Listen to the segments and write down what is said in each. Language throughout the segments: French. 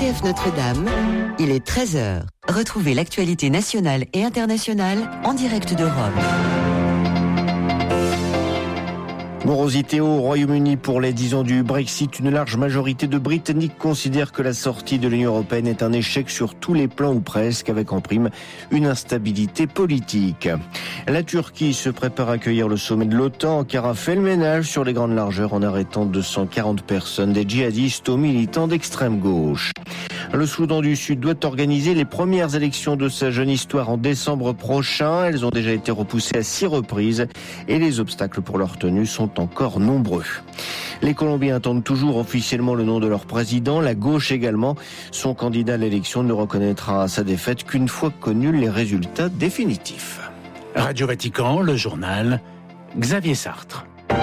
RCF Notre-Dame, il est 13h. Retrouvez l'actualité nationale et internationale en direct de Rome. Morosité au Royaume-Uni pour les 10 ans du Brexit. Une large majorité de Britanniques considèrent que la sortie de l'Union européenne est un échec sur tous les plans ou presque, avec en prime une instabilité politique. La Turquie se prépare à accueillir le sommet de l'OTAN. Ankara fait le ménage sur les grandes largeurs en arrêtant 240 personnes, des djihadistes aux militants d'extrême gauche. Le Soudan du Sud doit organiser les premières élections de sa jeune histoire en décembre prochain. Elles ont déjà été repoussées à 6 reprises et les obstacles pour leur tenue sont encore nombreux. Les Colombiens attendent toujours officiellement le nom de leur président. La gauche également. Son candidat à l'élection ne reconnaîtra sa défaite qu'une fois connus les résultats définitifs. Radio Vatican, le journal, Xavier Sartre.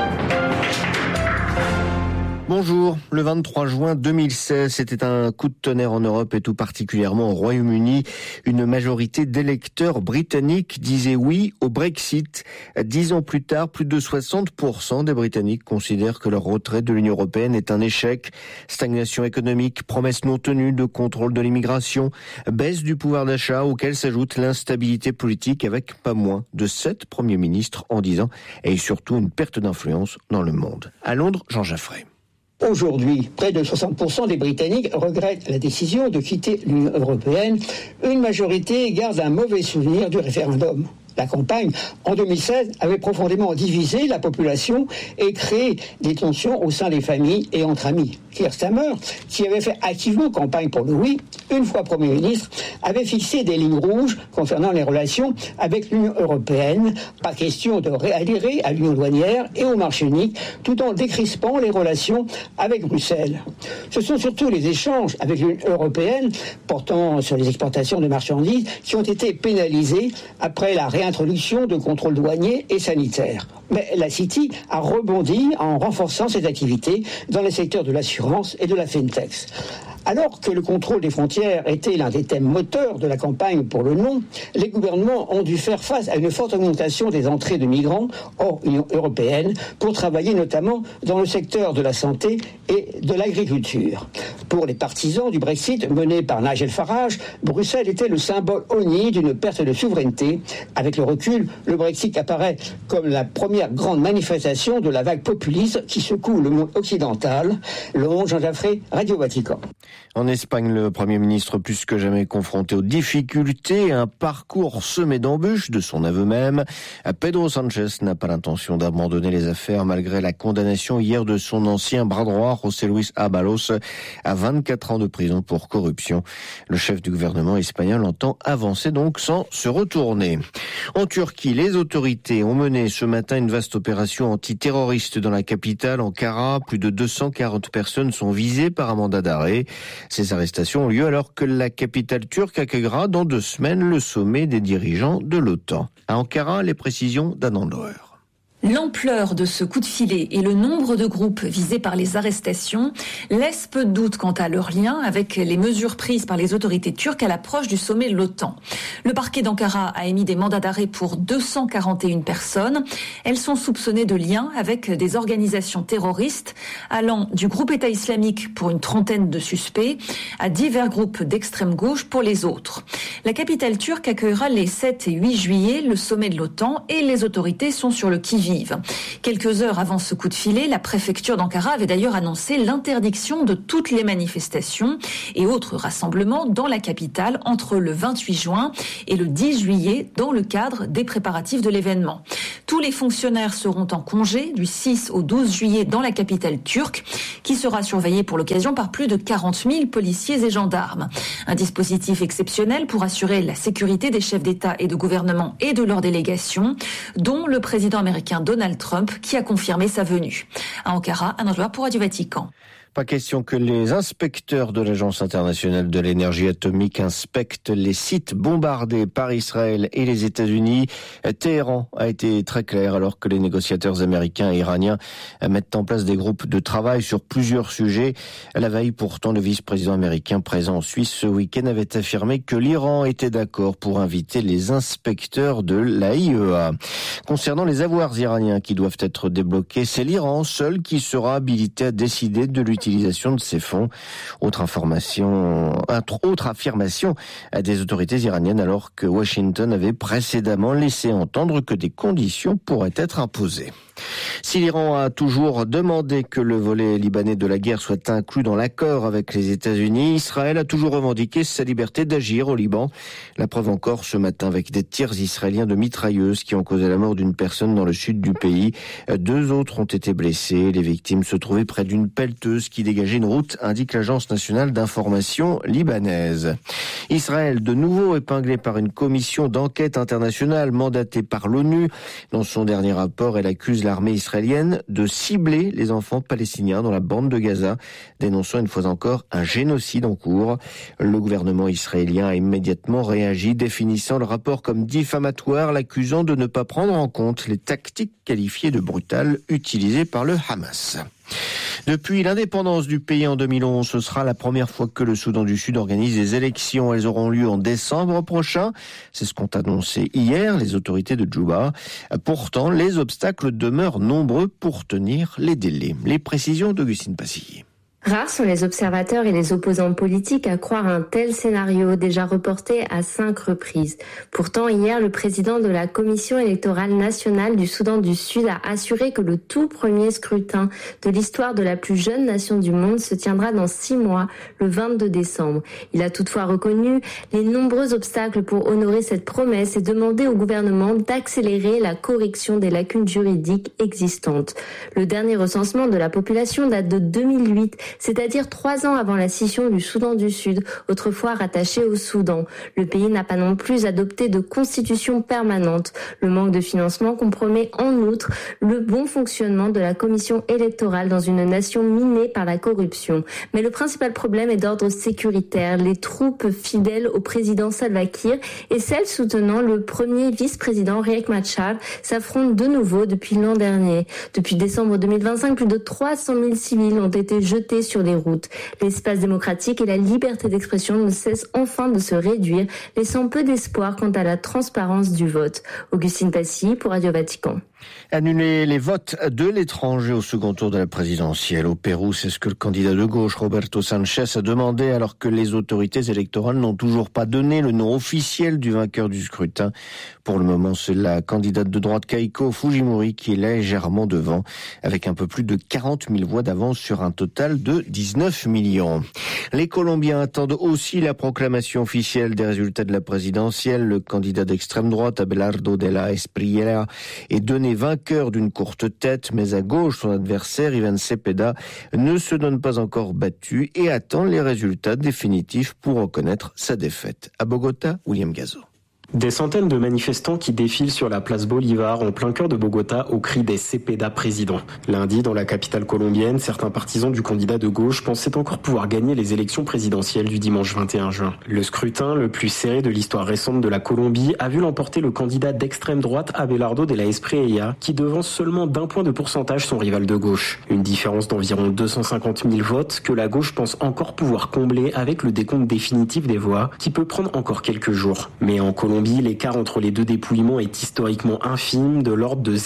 Bonjour, le 23 juin 2016, c'était un coup de tonnerre en Europe et tout particulièrement au Royaume-Uni. Une majorité d'électeurs britanniques disaient oui au Brexit. 10 ans plus tard, plus de 60% des Britanniques considèrent que leur retrait de l'Union européenne est un échec. Stagnation économique, promesses non tenues de contrôle de l'immigration, baisse du pouvoir d'achat auquel s'ajoute l'instabilité politique avec pas moins de 7 premiers ministres en 10 ans et surtout une perte d'influence dans le monde. À Londres, Jean Jaffray. Aujourd'hui, près de 60% des Britanniques regrettent la décision de quitter l'Union européenne. Une majorité garde un mauvais souvenir du référendum. La campagne, en 2016, avait profondément divisé la population et créé des tensions au sein des familles et entre amis. Keir Starmer, qui avait fait activement campagne pour le oui, une fois Premier ministre, avait fixé des lignes rouges concernant les relations avec l'Union européenne. Pas question de réadhérer à l'Union douanière et au marché unique, tout en décrispant les relations avec Bruxelles. Ce sont surtout les échanges avec l'Union européenne, portant sur les exportations de marchandises, qui ont été pénalisés après la réintroduction de contrôles douaniers et sanitaires. Mais la City a rebondi en renforçant ses activités dans les secteurs de l'assurance et de la fintech. Alors que le contrôle des frontières était l'un des thèmes moteurs de la campagne pour le non, les gouvernements ont dû faire face à une forte augmentation des entrées de migrants hors Union européenne pour travailler notamment dans le secteur de la santé et de l'agriculture. Pour les partisans du Brexit menés par Nigel Farage, Bruxelles était le symbole honni d'une perte de souveraineté. Avec le recul, le Brexit apparaît comme la première grande manifestation de la vague populiste qui secoue le monde occidental. Londres, Jean Jaffray, Radio Vatican. En Espagne, le Premier ministre plus que jamais confronté aux difficultés, un parcours semé d'embûches de son aveu même. Pedro Sánchez n'a pas l'intention d'abandonner les affaires malgré la condamnation hier de son ancien bras droit, José Luis Ábalos, à 24 ans de prison pour corruption. Le chef du gouvernement espagnol entend avancer donc sans se retourner. En Turquie, les autorités ont mené ce matin une vaste opération antiterroriste dans la capitale, Ankara. Plus de 240 personnes sont visées par un mandat d'arrêt. Ces arrestations ont lieu alors que la capitale turque accueillera dans 2 semaines le sommet des dirigeants de l'OTAN. À Ankara, les précisions d'Anne Andler. L'ampleur de ce coup de filet et le nombre de groupes visés par les arrestations laissent peu de doute quant à leur lien avec les mesures prises par les autorités turques à l'approche du sommet de l'OTAN. Le parquet d'Ankara a émis des mandats d'arrêt pour 241 personnes. Elles sont soupçonnées de liens avec des organisations terroristes allant du groupe État islamique pour une trentaine de suspects à divers groupes d'extrême gauche pour les autres. La capitale turque accueillera les 7 et 8 juillet le sommet de l'OTAN et les autorités sont sur le qui-vive. Quelques heures avant ce coup de filet, la préfecture d'Ankara avait d'ailleurs annoncé l'interdiction de toutes les manifestations et autres rassemblements dans la capitale entre le 28 juin et le 10 juillet dans le cadre des préparatifs de l'événement. Tous les fonctionnaires seront en congé du 6 au 12 juillet dans la capitale turque, qui sera surveillée pour l'occasion par plus de 40 000 policiers et gendarmes. Un dispositif exceptionnel pour assurer la sécurité des chefs d'État et de gouvernement et de leurs délégations, dont le président américain Donald Trump, qui a confirmé sa venue. À Ankara, un endroit pour Radio Vatican. Pas question que les inspecteurs de l'Agence internationale de l'énergie atomique inspectent les sites bombardés par Israël et les États-Unis. Téhéran a été très clair alors que les négociateurs américains et iraniens mettent en place des groupes de travail sur plusieurs sujets. À la veille, pourtant, le vice-président américain présent en Suisse ce week-end avait affirmé que l'Iran était d'accord pour inviter les inspecteurs de l'AIEA. Concernant les avoirs iraniens qui doivent être débloqués, c'est l'Iran seul qui sera habilité à décider de l'utilisation l'utilisation de ces fonds. Autre affirmation des autorités iraniennes, alors que Washington avait précédemment laissé entendre que des conditions pourraient être imposées. Si l'Iran a toujours demandé que le volet libanais de la guerre soit inclus dans l'accord avec les États-Unis, Israël a toujours revendiqué sa liberté d'agir au Liban. La preuve encore ce matin avec des tirs israéliens de mitrailleuses qui ont causé la mort d'une personne dans le sud du pays. 2 autres ont été blessés. Les victimes se trouvaient près d'une pelleteuse qui dégageait une route, indique l'Agence nationale d'information libanaise. Israël, de nouveau épinglé par une commission d'enquête internationale mandatée par l'ONU. Dans son dernier rapport, elle accuse l'armée israélienne de cibler les enfants palestiniens dans la bande de Gaza, dénonçant une fois encore un génocide en cours. Le gouvernement israélien a immédiatement réagi, définissant le rapport comme diffamatoire, l'accusant de ne pas prendre en compte les tactiques qualifiées de brutales utilisées par le Hamas. Depuis l'indépendance du pays en 2011, ce sera la première fois que le Soudan du Sud organise des élections. Elles auront lieu en décembre prochain. C'est ce qu'ont annoncé hier les autorités de Djouba. Pourtant, les obstacles demeurent nombreux pour tenir les délais. Les précisions d'Augustine Passilly. Rares sont les observateurs et les opposants politiques à croire un tel scénario déjà reporté à 5 reprises. Pourtant, hier, le président de la Commission électorale nationale du Soudan du Sud a assuré que le tout premier scrutin de l'histoire de la plus jeune nation du monde se tiendra dans 6 mois, le 22 décembre. Il a toutefois reconnu les nombreux obstacles pour honorer cette promesse et demandé au gouvernement d'accélérer la correction des lacunes juridiques existantes. Le dernier recensement de la population date de 2008, c'est-à-dire 3 ans avant la scission du Soudan du Sud, autrefois rattaché au Soudan. Le pays n'a pas non plus adopté de constitution permanente. Le manque de financement compromet en outre le bon fonctionnement de la commission électorale dans une nation minée par la corruption. Mais le principal problème est d'ordre sécuritaire. Les troupes fidèles au président Salva Kiir et celles soutenant le premier vice-président Riek Machar s'affrontent de nouveau depuis l'an dernier. Depuis décembre 2025, plus de 300 000 civils ont été jetés sur les routes. L'espace démocratique et la liberté d'expression ne cessent enfin de se réduire, laissant peu d'espoir quant à la transparence du vote. Augustine Passy pour Radio Vatican. Annuler les votes de l'étranger au second tour de la présidentielle au Pérou, c'est ce que le candidat de gauche Roberto Sanchez a demandé alors que les autorités électorales n'ont toujours pas donné le nom officiel du vainqueur du scrutin. Pour le moment, c'est la candidate de droite Keiko Fujimori qui est légèrement devant, avec un peu plus de 40 000 voix d'avance sur un total de 19 millions. Les Colombiens attendent aussi la proclamation officielle des résultats de la présidentielle. Le candidat d'extrême droite, Abelardo de la Espriella, est donné vainqueur d'une courte tête, mais à gauche, son adversaire, Iván Cepeda, ne se donne pas encore battu et attend les résultats définitifs pour reconnaître sa défaite. À Bogota, William Gazo. Des centaines de manifestants qui défilent sur la place Bolivar en plein cœur de Bogota au cri des Cepeda président. Lundi, dans la capitale colombienne, certains partisans du candidat de gauche pensaient encore pouvoir gagner les élections présidentielles du dimanche 21 juin. Le scrutin, le plus serré de l'histoire récente de la Colombie, a vu l'emporter le candidat d'extrême droite Abelardo de la Espriella, qui devance seulement d'1 point de pourcentage son rival de gauche. Une différence d'environ 250 000 votes que la gauche pense encore pouvoir combler avec le décompte définitif des voix, qui peut prendre encore quelques jours. Mais en Colombie, l'écart entre les deux dépouillements est historiquement infime, de l'ordre de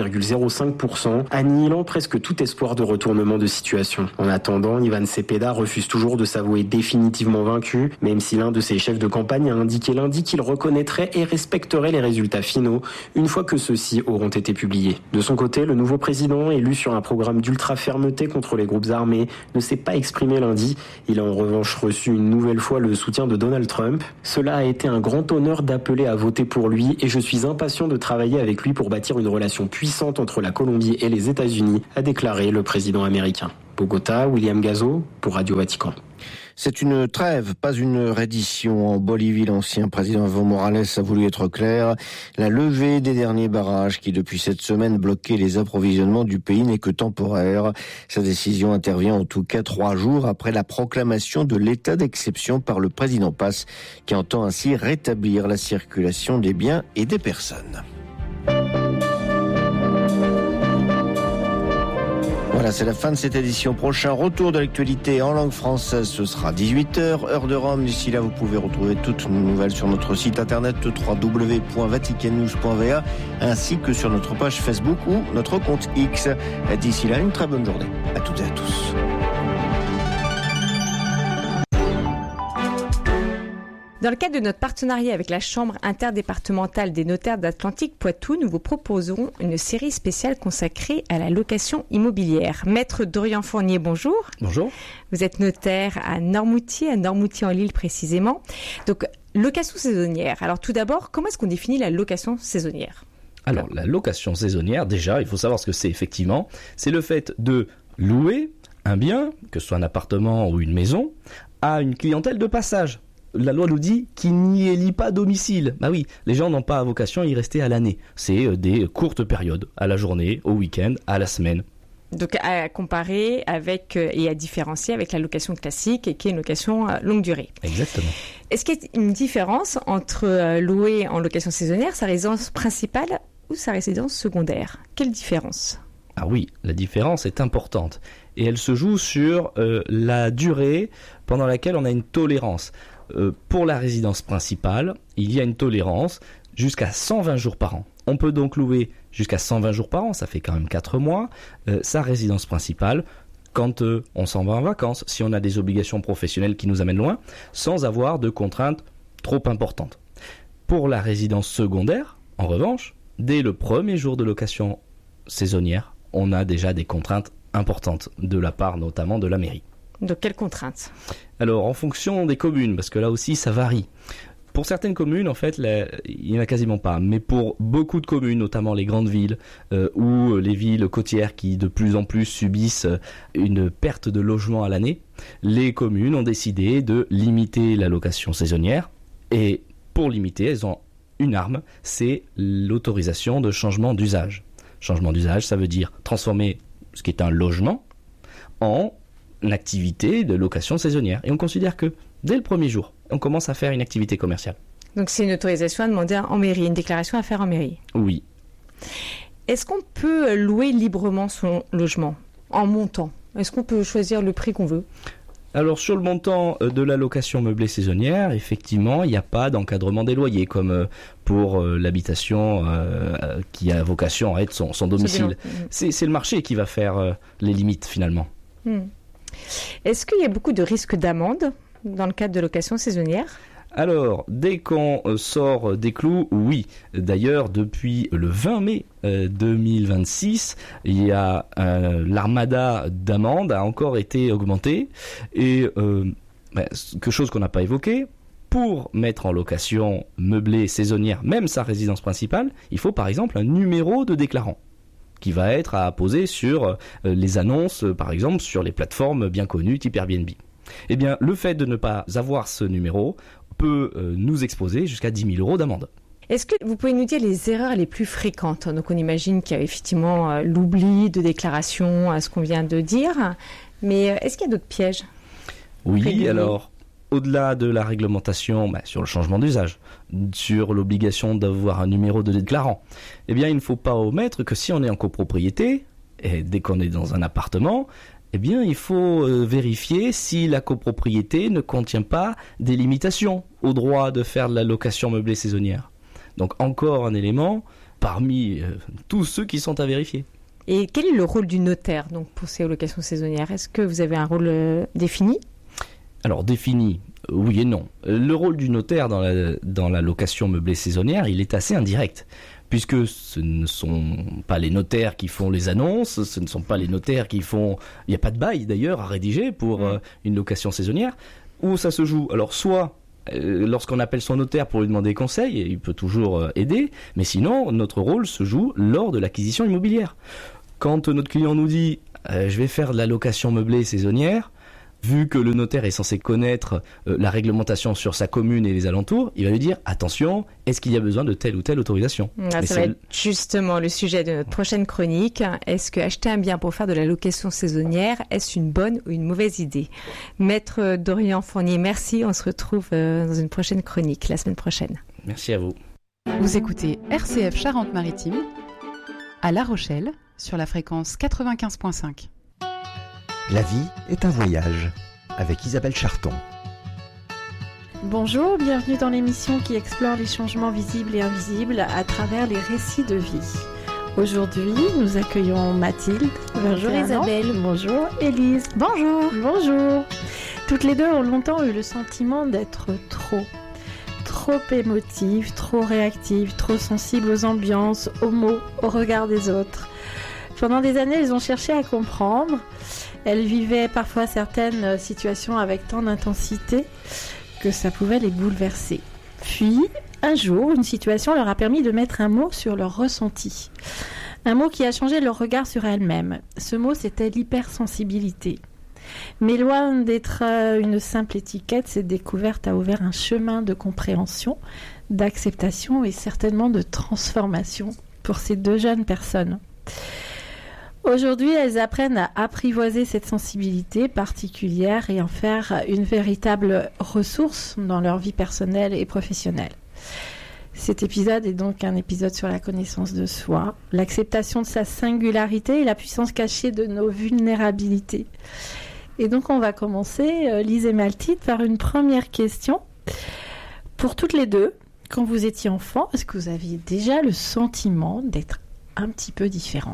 0,05%, annihilant presque tout espoir de retournement de situation. En attendant, Iván Cepeda refuse toujours de s'avouer définitivement vaincu, même si l'un de ses chefs de campagne a indiqué lundi qu'il reconnaîtrait et respecterait les résultats finaux une fois que ceux-ci auront été publiés. De son côté, le nouveau président, élu sur un programme d'ultra-fermeté contre les groupes armés, ne s'est pas exprimé lundi. Il a en revanche reçu une nouvelle fois le soutien de Donald Trump. Cela a été un grand honneur d'appeler à voter pour lui et je suis impatient de travailler avec lui pour bâtir une relation puissante entre la Colombie et les États-Unis, a déclaré le président américain. Bogota, William Gazo pour Radio Vatican. C'est une trêve, pas une reddition. En Bolivie, l'ancien président Evo Morales a voulu être clair. La levée des derniers barrages qui, depuis cette semaine, bloquaient les approvisionnements du pays n'est que temporaire. Sa décision intervient en tout cas 3 jours après la proclamation de l'état d'exception par le président Paz, qui entend ainsi rétablir la circulation des biens et des personnes. Voilà, c'est la fin de cette édition. Prochain retour de l'actualité en langue française, ce sera 18h, heure de Rome. D'ici là, vous pouvez retrouver toutes nos nouvelles sur notre site internet www.vaticannews.va ainsi que sur notre page Facebook ou notre compte X. D'ici là, une très bonne journée à toutes et à tous. Dans le cadre de notre partenariat avec la Chambre interdépartementale des notaires d'Atlantique Poitou, nous vous proposons une série spéciale consacrée à la location immobilière. Maître Dorian Fournier, bonjour. Bonjour. Vous êtes notaire à Noirmoutier-en-Lille précisément. Donc, location saisonnière. Alors tout d'abord, comment est-ce qu'on définit la location saisonnière ? Alors, la location saisonnière, déjà, il faut savoir ce que c'est effectivement. C'est le fait de louer un bien, que ce soit un appartement ou une maison, à une clientèle de passage. La loi nous dit qu'il n'y élit pas domicile. Bah oui, les gens n'ont pas vocation à y rester à l'année. C'est des courtes périodes, à la journée, au week-end, à la semaine. Donc à comparer avec et à différencier avec la location classique et qui est une location longue durée. Exactement. Est-ce qu'il y a une différence entre louer en location saisonnière sa résidence principale ou sa résidence secondaire ? Quelle différence ? Ah oui, la différence est importante. Et elle se joue sur la durée pendant laquelle on a une tolérance. Pour la résidence principale, il y a une tolérance jusqu'à 120 jours par an. On peut donc louer jusqu'à 120 jours par an, ça fait quand même 4 mois, sa résidence principale quand on s'en va en vacances, si on a des obligations professionnelles qui nous amènent loin, sans avoir de contraintes trop importantes. Pour la résidence secondaire, en revanche, dès le premier jour de location saisonnière, on a déjà des contraintes importantes de la part notamment de la mairie. Donc quelles contraintes ? Alors en fonction des communes, parce que là aussi ça varie. Pour certaines communes, en fait, il n'y en a quasiment pas. Mais pour beaucoup de communes, notamment les grandes villes ou les villes côtières qui de plus en plus subissent une perte de logement à l'année, les communes ont décidé de limiter la location saisonnière. Et pour limiter, elles ont une arme, c'est l'autorisation de changement d'usage. Changement d'usage, ça veut dire transformer ce qui est un logement en une activité de location saisonnière. Et on considère que dès le premier jour, on commence à faire une activité commerciale. Donc c'est une autorisation à demander en mairie, une déclaration à faire en mairie. Oui. Est-ce qu'on peut louer librement son logement en montant ? Est-ce qu'on peut choisir le prix qu'on veut ? Alors sur le montant de la location meublée saisonnière, effectivement, il n'y a pas d'encadrement des loyers comme pour l'habitation qui a vocation à être son domicile. C'est le marché qui va faire les limites finalement. Est-ce qu'il y a beaucoup de risques d'amende dans le cadre de location saisonnière ? Alors, dès qu'on sort des clous, oui. D'ailleurs, depuis le 20 mai 2026, il y a l'armada d'amendes a encore été augmentée. Et quelque chose qu'on n'a pas évoqué, pour mettre en location meublée saisonnière, même sa résidence principale, il faut par exemple un numéro de déclarant qui va être à apposer sur les annonces, par exemple, sur les plateformes bien connues type Airbnb. Eh bien, le fait de ne pas avoir ce numéro peut nous exposer jusqu'à 10 000 € d'amende. Est-ce que vous pouvez nous dire les erreurs les plus fréquentes ? Donc on imagine qu'il y a effectivement l'oubli de déclaration à ce qu'on vient de dire, mais est-ce qu'il y a d'autres pièges ? Oui, réguliers ? Alors, au-delà de la réglementation sur le changement d'usage, sur l'obligation d'avoir un numéro de déclarant, eh bien il ne faut pas omettre que si on est en copropriété, et dès qu'on est dans un appartement, eh bien, il faut vérifier si la copropriété ne contient pas des limitations au droit de faire de la location meublée saisonnière. Donc, encore un élément parmi tous ceux qui sont à vérifier. Et quel est le rôle du notaire donc, pour ces locations saisonnières ? Est-ce que vous avez un rôle défini ? Alors, défini, oui et non. Le rôle du notaire dans la location meublée saisonnière, il est assez indirect. Puisque ce ne sont pas les notaires qui font les annonces, ce ne sont pas les notaires qui font... Il n'y a pas de bail d'ailleurs à rédiger pour une location saisonnière. Où ça se joue ? Alors soit lorsqu'on appelle son notaire pour lui demander conseil, il peut toujours aider, mais sinon notre rôle se joue lors de l'acquisition immobilière. Quand notre client nous dit « je vais faire de la location meublée saisonnière », vu que le notaire est censé connaître la réglementation sur sa commune et les alentours, il va lui dire « Attention, est-ce qu'il y a besoin de telle ou telle autorisation ?» Ça va être justement le sujet de notre prochaine chronique. Est-ce que acheter un bien pour faire de la location saisonnière, est-ce une bonne ou une mauvaise idée ? Maître Dorian Fournier, merci. On se retrouve dans une prochaine chronique la semaine prochaine. Merci à vous. Vous écoutez RCF Charente-Maritime à La Rochelle sur la fréquence 95.5. La vie est un voyage, avec Isabelle Charton. Bonjour, bienvenue dans l'émission qui explore les changements visibles et invisibles à travers les récits de vie. Aujourd'hui, nous accueillons Mathilde. Bonjour Isabelle, bonjour Élise. Bonjour. Bonjour. Toutes les deux ont longtemps eu le sentiment d'être trop. trop émotive, trop réactive, trop sensible aux ambiances, aux mots, au regard des autres. Pendant des années, elles ont cherché à comprendre. Elles vivaient parfois certaines situations avec tant d'intensité que ça pouvait les bouleverser. Puis, un jour, une situation leur a permis de mettre un mot sur leur ressenti. Un mot qui a changé leur regard sur elles-mêmes. Ce mot, c'était l'hypersensibilité. Mais loin d'être une simple étiquette, cette découverte a ouvert un chemin de compréhension, d'acceptation et certainement de transformation pour ces deux jeunes personnes. Aujourd'hui, elles apprennent à apprivoiser cette sensibilité particulière et en faire une véritable ressource dans leur vie personnelle et professionnelle. Cet épisode est donc un épisode sur la connaissance de soi, l'acceptation de sa singularité et la puissance cachée de nos vulnérabilités. Et donc on va commencer, Lise et Mathilde, par une première question. Pour toutes les deux, quand vous étiez enfant, est-ce que vous aviez déjà le sentiment d'être un petit peu différente ?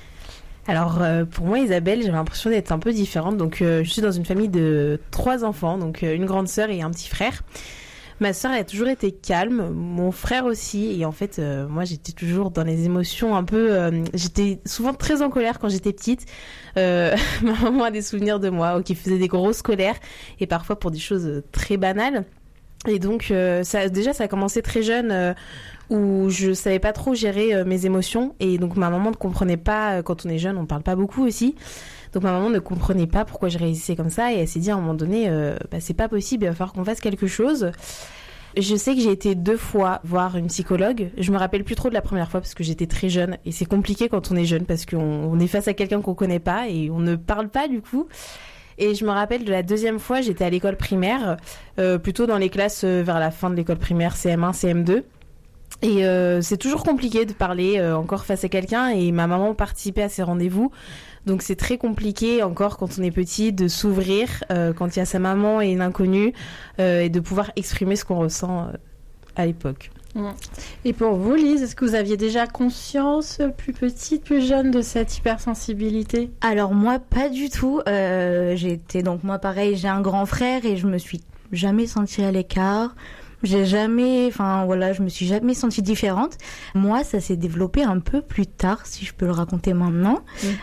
Alors pour moi, Isabelle, j'ai l'impression d'être un peu différente. Donc je suis dans une famille de 3 enfants, donc une grande sœur et un petit frère. Ma sœur a toujours été calme, mon frère aussi, et en fait moi j'étais toujours dans les émotions un peu, j'étais souvent très en colère quand j'étais petite. Ma maman a des souvenirs de moi qui faisait des grosses colères et parfois pour des choses très banales. Et donc ça a commencé très jeune où je savais pas trop gérer mes émotions et donc ma maman ne comprenait pas, quand on est jeune on parle pas beaucoup aussi. Donc ma maman ne comprenait pas pourquoi je réagissais comme ça et elle s'est dit à un moment donné c'est pas possible, il va falloir qu'on fasse quelque chose. Je sais que j'ai été 2 fois voir une psychologue. Je me rappelle plus trop de la première fois parce que j'étais très jeune et c'est compliqué quand on est jeune parce qu'on est face à quelqu'un qu'on connaît pas et on ne parle pas du coup. Et je me rappelle de la 2e fois, j'étais à l'école primaire, plutôt dans les classes vers la fin de l'école primaire, CM1, CM2. Et c'est toujours compliqué de parler encore face à quelqu'un et ma maman participait à ces rendez-vous. Donc c'est très compliqué encore quand on est petit de s'ouvrir quand il y a sa maman et une inconnue et de pouvoir exprimer ce qu'on ressent à l'époque. Et pour vous, Lise, est-ce que vous aviez déjà conscience, plus petite, plus jeune, de cette hypersensibilité ? Alors moi, pas du tout. Moi pareil, j'ai un grand frère et je me suis jamais sentie à l'écart. Je me suis jamais sentie différente. Moi, ça s'est développé un peu plus tard, si je peux le raconter maintenant.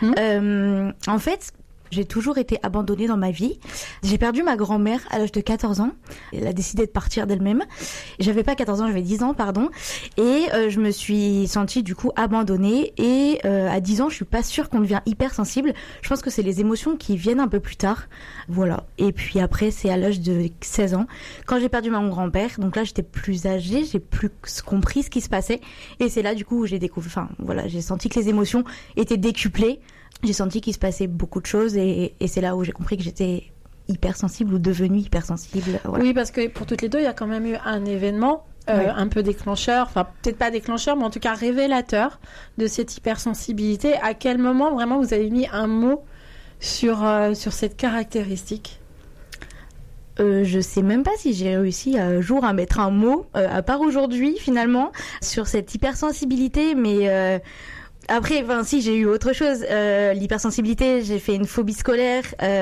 En fait, j'ai toujours été abandonnée dans ma vie. J'ai perdu ma grand-mère à l'âge de 14 ans. Elle a décidé de partir d'elle-même. J'avais pas 14 ans, j'avais 10 ans, pardon. Et je me suis sentie du coup abandonnée. Et à 10 ans, je suis pas sûre qu'on devient hypersensible. Je pense que c'est les émotions qui viennent un peu plus tard. Voilà. Et puis après, c'est à l'âge de 16 ans, quand j'ai perdu mon grand-père. Donc là, j'étais plus âgée, j'ai plus compris ce qui se passait. Et c'est là du coup où j'ai découvert, j'ai senti que les émotions étaient décuplées. J'ai senti qu'il se passait beaucoup de choses et c'est là où j'ai compris que j'étais hypersensible ou devenue hypersensible. Voilà. Oui, parce que pour toutes les deux, il y a quand même eu un événement un peu déclencheur, enfin peut-être pas déclencheur, mais en tout cas révélateur de cette hypersensibilité. À quel moment vraiment vous avez mis un mot sur cette caractéristique ? Je sais même pas si j'ai réussi un jour à mettre un mot, à part aujourd'hui finalement, sur cette hypersensibilité, mais... Après, si, j'ai eu autre chose. L'hypersensibilité, j'ai fait une phobie scolaire.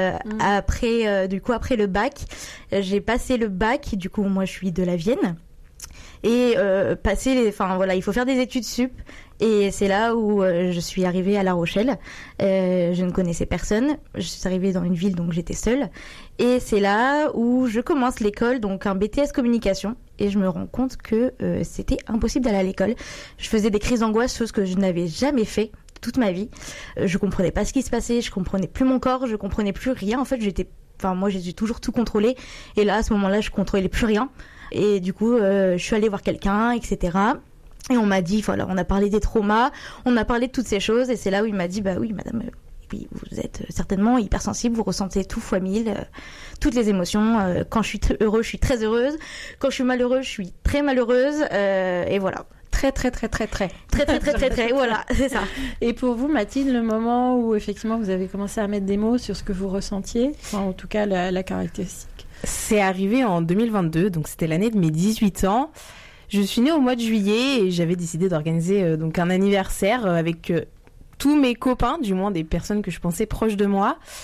Après le bac, j'ai passé le bac. Du coup, moi, je suis de la Vienne. Et il faut faire des études sup. Et c'est là où je suis arrivée à La Rochelle. Je ne connaissais personne. Je suis arrivée dans une ville, donc j'étais seule. Et c'est là où je commence l'école, donc un BTS communication. Et je me rends compte que c'était impossible d'aller à l'école. Je faisais des crises d'angoisse, chose que je n'avais jamais fait toute ma vie. Je comprenais pas ce qui se passait, je comprenais plus mon corps, je comprenais plus rien. En fait, moi, j'ai toujours tout contrôlé. Et là, à ce moment-là, je contrôlais plus rien. Et du coup, je suis allée voir quelqu'un, etc. Et on m'a dit, on a parlé des traumas, on a parlé de toutes ces choses. Et c'est là où il m'a dit, bah oui, madame, oui, vous êtes certainement hypersensible, vous ressentez tout fois 1000, toutes les émotions. Quand je suis heureuse, je suis très heureuse. Quand je suis malheureuse, je suis très malheureuse. Et voilà. Très, voilà, c'est ça. Et pour vous, Mathilde, le moment où effectivement vous avez commencé à mettre des mots sur ce que vous ressentiez, en tout cas la caractéristique. C'est arrivé en 2022, donc c'était l'année de mes 18 ans. Je suis née au mois de juillet et j'avais décidé d'organiser donc un anniversaire avec tous mes copains, du moins des personnes que je pensais proches de moi.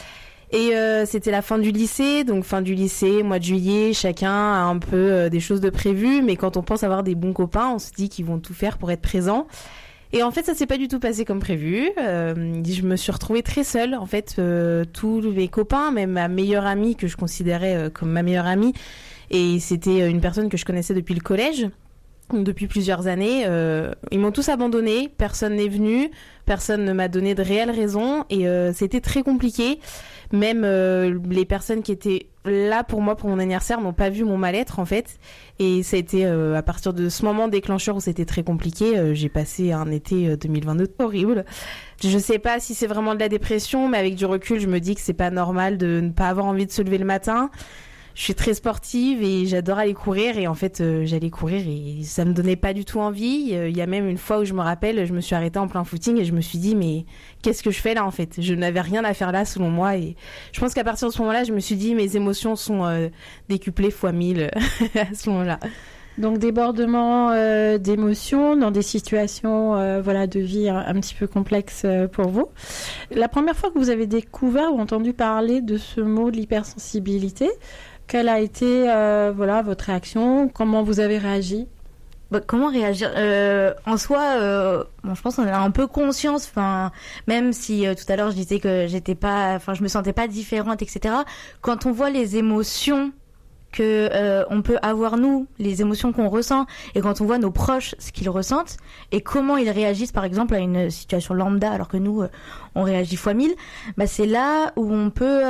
Et c'était la fin du lycée, donc fin du lycée, mois de juillet, chacun a un peu des choses de prévues, mais quand on pense avoir des bons copains, on se dit qu'ils vont tout faire pour être présents. Et en fait, ça s'est pas du tout passé comme prévu. Je me suis retrouvée très seule. En fait, tous mes copains, même ma meilleure amie que je considérais comme ma meilleure amie, et c'était une personne que je connaissais depuis le collège, depuis plusieurs années, ils m'ont tous abandonnée. Personne n'est venu, personne ne m'a donné de réelles raisons, et c'était très compliqué. Même les personnes qui étaient là pour moi pour mon anniversaire n'ont pas vu mon mal-être en fait, et ça a été à partir de ce moment déclencheur où c'était très compliqué. J'ai passé un été 2022 horrible. Je sais pas si c'est vraiment de la dépression, mais avec du recul je me dis que c'est pas normal de ne pas avoir envie de se lever le matin. Je suis très sportive et j'adore aller courir, et en fait j'allais courir et ça me donnait pas du tout envie. Il y a même une fois où je me rappelle, je me suis arrêtée en plein footing et je me suis dit mais qu'est-ce que je fais là en fait ? Je n'avais rien à faire là selon moi, et je pense qu'à partir de ce moment-là je me suis dit mes émotions sont décuplées fois 1000 à ce moment-là. Donc débordement d'émotions dans des situations de vie un petit peu complexes pour vous. La première fois que vous avez découvert ou entendu parler de ce mot de l'hypersensibilité, quelle a été votre réaction ? Comment vous avez réagi ? Comment réagir en soi, je pense qu'on a un peu conscience, même si tout à l'heure je disais que je me sentais pas différente, etc. Quand on voit les émotions que on peut avoir nous, les émotions qu'on ressent, et quand on voit nos proches ce qu'ils ressentent et comment ils réagissent par exemple à une situation lambda alors que nous on réagit fois 1000, c'est là où on peut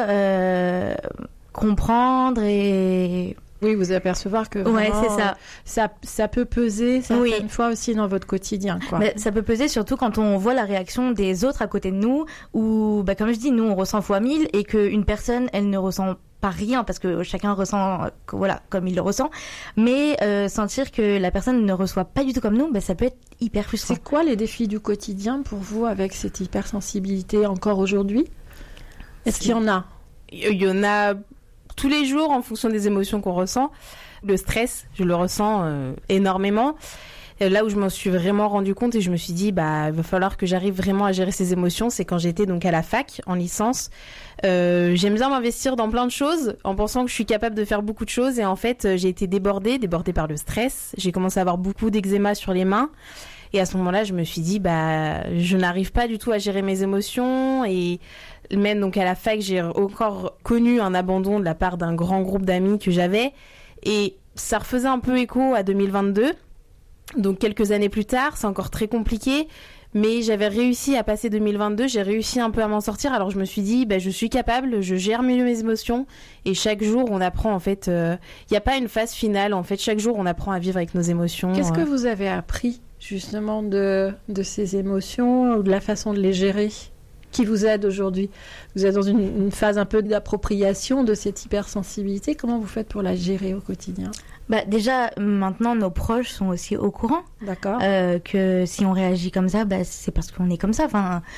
comprendre et vous apercevoir que vraiment, c'est ça peut peser certaines fois aussi dans votre quotidien, quoi. Mais ça peut peser surtout quand on voit la réaction des autres à côté de nous, où comme je dis, nous on ressent fois 1000 et qu'une personne elle ne ressent pas rien parce que chacun ressent comme il le ressent, mais sentir que la personne ne reçoit pas du tout comme nous, ça peut être hyper frustrant. C'est quoi les défis du quotidien pour vous avec cette hypersensibilité encore aujourd'hui ? Est-ce qu'il y en a ? Il y en a tous les jours en fonction des émotions qu'on ressent. Le stress, je le ressens énormément. Là où je m'en suis vraiment rendu compte et je me suis dit il va falloir que j'arrive vraiment à gérer ces émotions, c'est quand j'étais donc à la fac en licence. J'aime bien m'investir dans plein de choses en pensant que je suis capable de faire beaucoup de choses, et en fait j'ai été débordée par le stress. J'ai commencé à avoir beaucoup d'eczéma sur les mains, et à ce moment-là je me suis dit je n'arrive pas du tout à gérer mes émotions. Et même donc à la fac j'ai encore connu un abandon de la part d'un grand groupe d'amis que j'avais, et ça refaisait un peu écho à 2022. Donc quelques années plus tard, c'est encore très compliqué, mais j'avais réussi à passer 2022, j'ai réussi un peu à m'en sortir. Alors je me suis dit, je suis capable, je gère mieux mes émotions, et chaque jour on apprend en fait, il n'y a pas une phase finale, en fait chaque jour on apprend à vivre avec nos émotions. Qu'est-ce que vous avez appris justement de ces émotions ou de la façon de les gérer qui vous aide aujourd'hui ? Vous êtes dans une phase un peu d'appropriation de cette hypersensibilité, comment vous faites pour la gérer au quotidien ? Déjà, maintenant, nos proches sont aussi au courant. D'accord. Que si on réagit comme ça, c'est parce qu'on est comme ça.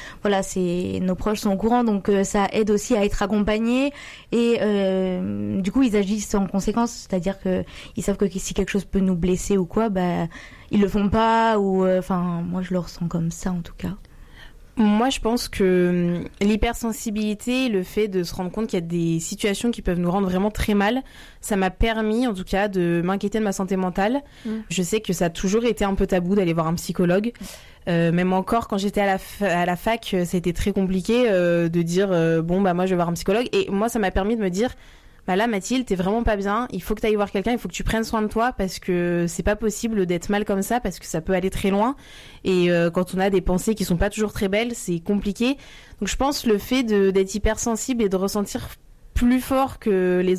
Nos proches sont au courant, donc ça aide aussi à être accompagné. Et du coup, ils agissent en conséquence. C'est-à-dire que ils savent que si quelque chose peut nous blesser ou quoi, ils le font pas. Ou moi, je le ressens comme ça, en tout cas. Moi, je pense que l'hypersensibilité, le fait de se rendre compte qu'il y a des situations qui peuvent nous rendre vraiment très mal, ça m'a permis, en tout cas, de m'inquiéter de ma santé mentale. Je sais que ça a toujours été un peu tabou d'aller voir un psychologue. Même encore, quand j'étais à la fac, c'était très compliqué de dire moi, je vais voir un psychologue. Et moi, ça m'a permis de me dire, là, Mathilde, t'es vraiment pas bien. Il faut que t'ailles voir quelqu'un. Il faut que tu prennes soin de toi, parce que c'est pas possible d'être mal comme ça, parce que ça peut aller très loin. Et quand on a des pensées qui sont pas toujours très belles, c'est compliqué. Donc, je pense le fait d'être hypersensible et de ressentir plus fort que les